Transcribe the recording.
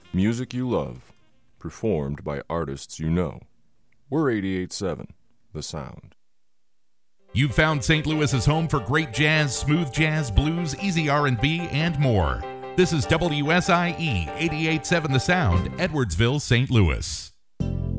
Music you love, performed by artists you know. We're 88.7, The Sound. You've found St. Louis's home for great jazz, smooth jazz, blues, easy R&B, and more. This is WSIE 88.7 The Sound, Edwardsville, St. Louis.